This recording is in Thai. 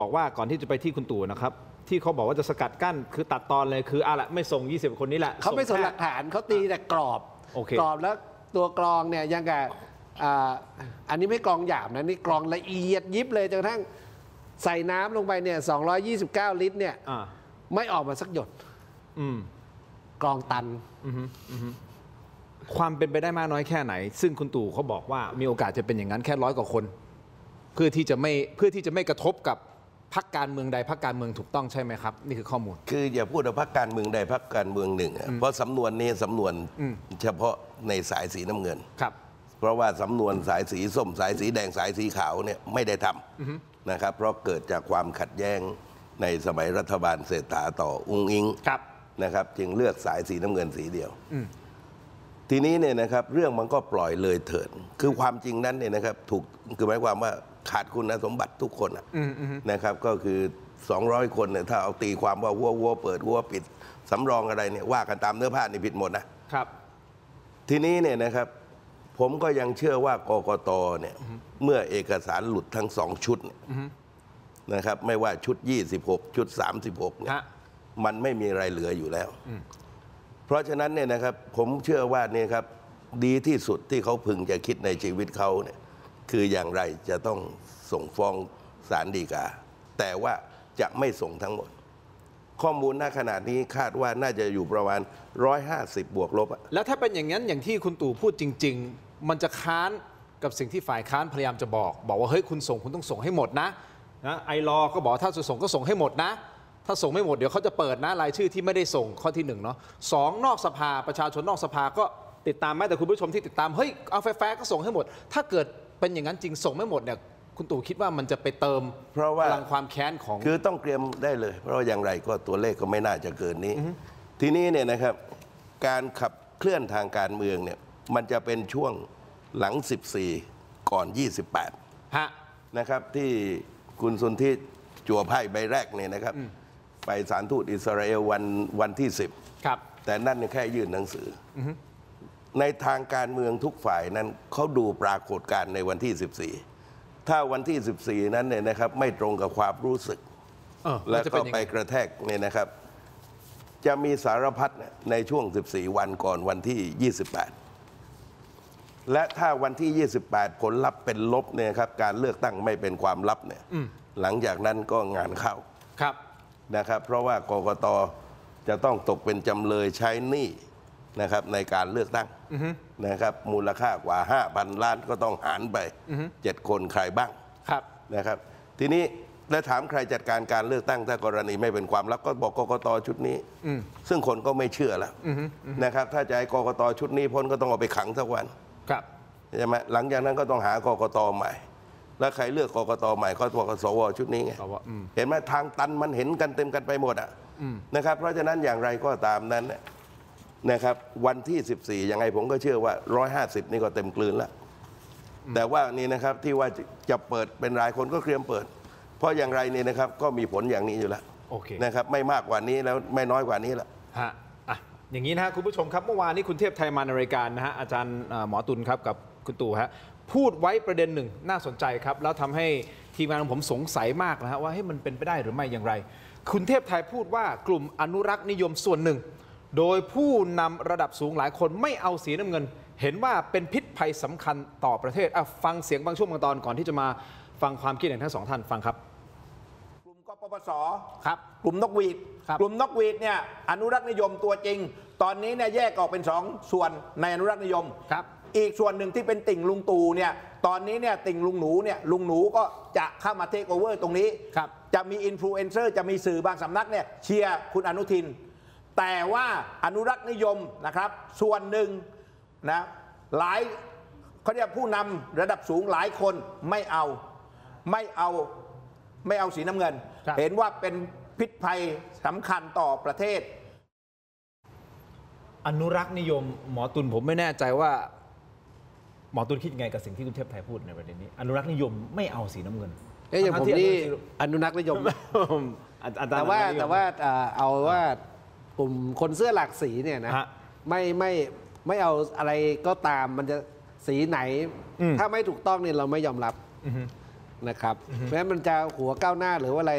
บอกว่าก่อนที่จะไปที่คุณตู่นะครับที่เขาบอกว่าจะสกัดกั้นคือตัดตอนเลยคือละไม่ส่ง20คนนี้แหละเขาไม่สนหลักฐานเขาตีแต่กรอบกรอบแล้วตัวกรองเนี่ยยังกับอันนี้ไม่กรองหยาบนะนี่กรองละเอียดยิบเลยจนกระทั่งใส่น้ำลงไปเนี่ย229 ลิตรเนี่ยไม่ออกมาสักหยดกรองตันความเป็นไปได้มากน้อยแค่ไหนซึ่งคุณตู่เขาบอกว่ามีโอกาสจะเป็นอย่างนั้นแค่100 กว่าคนเพื่อที่จะไม่กระทบกับพรรคการเมืองใดพรรคการเมืองถูกต้องใช่ไหมครับนี่คือข้อมูลคืออย่าพูดว่าพรรคการเมืองใดพรรคการเมืองหนึ่งเพราะสำนวนนี้สำนวนเฉพาะในสายสีน้ำเงินครับเพราะว่าสำนวนสายสีส้มสายสีแดงสายสีขาวเนี่ยไม่ได้ทำนะครับเพราะเกิดจากความขัดแย้งในสมัยรัฐบาลเศรษฐาต่ออุ้งอิงนะครับจึงเลือกสายสีน้ำเงินสีเดียวทีนี้เนี่ยนะครับเรื่องมันก็ปล่อยเลยเถิดคือความจริงนั้นเนี่ยนะครับถูกคือหมายความว่าขาดคุณสมบัติทุกคนนะครับก็คือ200 คนเนี่ยถ้าเอาตีความว่าวัวเปิดวัวปิดสำรองอะไรเนี่ยว่ากันตามเนื้อผ้านี่ผิดหมดนะครับทีนี้เนี่ยนะครับผมก็ยังเชื่อว่ากกตเนี่ยเมื่อเอกสารหลุดทั้ง2 ชุดนะครับไม่ว่าชุด26ชุด36เนี่ยมันไม่มีอะไรเหลืออยู่แล้วเพราะฉะนั้นเนี่ยนะครับผมเชื่อว่าเนี่ยครับดีที่สุดที่เขาพึงจะคิดในชีวิตเขาเนี่ยคืออย่างไรจะต้องส่งฟ้องศาลฎีกาแต่ว่าจะไม่ส่งทั้งหมดข้อมูลณขณะนี้คาดว่าน่าจะอยู่ประมาณ150 บวกลบแล้วถ้าเป็นอย่างนั้นอย่างที่คุณตู่พูดจริงๆมันจะค้านกับสิ่งที่ฝ่ายค้านพยายามจะบอกว่าเฮ้ยคุณต้องส่งให้หมดนะไอรอก็บอกถ้าจะส่งก็ส่งให้หมดนะถ้าส่งไม่หมดเดี๋ยวเขาจะเปิดนะรายชื่อที่ไม่ได้ส่งข้อที่1เนาะ2นอกสภาประชาชนนอกสภาก็ติดตามไหมแต่คุณผู้ชมที่ติดตามเฮ้ยเอาแฟร์ก็ส่งให้หมดถ้าเกิดเป็นอย่างนั้นจริงส่งไม่หมดเนี่ยคุณตู่คิดว่ามันจะไปเติมพลังความแค้นของคือต้องเตรียมได้เลยเพราะว่าอย่างไรก็ตัวเลขก็ไม่น่าจะเกินนี้ทีนี้เนี่ยนะครับการขับเคลื่อนทางการเมืองเนี่ยมันจะเป็นช่วงหลัง14ก่อน28นะครับที่คุณสุนทรจั่วไพ่ใบแรกเนี่ยนะครับไปสถานทูตอิสราเอลวันที่10 ครับแต่นั่นแค่ยื่นหนังสือในทางการเมืองทุกฝ่ายนั้นเขาดูปรากฏการณ์ในวันที่14ถ้าวันที่14นั้นเนี่ยนะครับไม่ตรงกับความรู้สึกแล้วก็ไปกระแทกเนี่ยนะครับจะมีสารพัดในช่วง14วันก่อนวันที่28และถ้าวันที่28ผลลัพธ์เป็นลบเนี่ยครับการเลือกตั้งไม่เป็นความลับเนี่ยหลังจากนั้นก็งานเข้านะครับเพราะว่ากกตจะต้องตกเป็นจำเลยใช้หนี้นะครับในการเลือกตั้งนะครับมูลค่ากว่า 5,000 ล้านก็ต้องหารไป7 คนใครบ้างนะครับทีนี้แล้วถามใครจัดการเลือกตั้งถ้ากรณีไม่เป็นความลับก็บอกกกตชุดนี้ซึ่งคนก็ไม่เชื่อแล้วนะครับถ้าจะให้กกตชุดนี้พ้นก็ต้องเอาไปขังสักวันใช่ไหมหลังจากนั้นก็ต้องหากกตใหม่แล้วใครเลือกกกตใหม่เขาบอกสวชุดนี้ไงเห็นไหมทางตันมันเห็นกันเต็มกันไปหมดนะครับเพราะฉะนั้นอย่างไรก็ตามนั้นนะครับวันที่14ยังไงผมก็เชื่อว่า150นี่ก็เต็มกลืนแล้วแต่ว่านี่นะครับที่ว่าจะเปิดเป็นรายคนก็เตรียมเปิดเพราะอย่างไรนี่นะครับก็มีผลอย่างนี้อยู่แล้วนะครับไม่มากกว่านี้แล้วไม่น้อยกว่านี้แล้วอย่างนี้นะคุณผู้ชมครับเมื่อวานนี้คุณเทพไทยมาในรายการนะฮะอาจารย์หมอตุลครับกับคุณตู่ฮะพูดไว้ประเด็นหนึ่งน่าสนใจครับแล้วทำให้ทีมงานของผมสงสัยมากนะฮะว่าให้มันเป็นไปได้หรือไม่อย่างไรคุณเทพไทยพูดว่ากลุ่มอนุรักษ์นิยมส่วนหนึ่งโดยผู้นำระดับสูงหลายคนไม่เอาสีน้ำเงินเห็นว่าเป็นพิษภัยสำคัญต่อประเทศฟังเสียงบางช่วงบางตอนก่อนที่จะมาฟังความคิดเห็นทั้ง2 ท่านฟังครับกลุ่มกปปสครับกลุ่มนกหวีดกลุ่มนกหวีดเนี่ยอนุรักษ์นิยมตัวจริงตอนนี้เนี่ยแยกออกเป็น2 ส่วนในอนุรักษ์นิยมครับอีกส่วนหนึ่งที่เป็นติ่งลุงตู่เนี่ยตอนนี้เนี่ยติ่งลุงหนูเนี่ยลุงหนูก็จะเข้ามาเทคโอเวอร์ตรงนี้จะมีอินฟลูเอนเซอร์จะมีสื่อบางสำนักเนี่ยเชียร์คุณอนุทินแต่ว่าอนุรักษ์นิยมนะครับส่วนหนึ่งนะหลายเขาเรียกผู้นำระดับสูงหลายคนไม่เอาสีน้ำเงินเห็นว่าเป็นพิษภัยสำคัญต่อประเทศอนุรักษ์นิยมหมอตุลผมไม่แน่ใจว่าหมอตุลคิดไงกับสิ่งที่คุณเทพไทยพูดในประเด็นนี้อนุรักษ์นิยมไม่เอาสีน้ำเงินอย่างผมนี่อนุรักษ์นิยมแต่ว่าเอาว่ากลุ่มคนเสื้อหลากสีเนี่ยนะไม่เอาอะไรก็ตามมันจะสีไหนถ้าไม่ถูกต้องเนี่ยเราไม่ยอมรับนะครับเพราะฉะนั้นมันจะหัวก้าวหน้าหรือว่าอะไร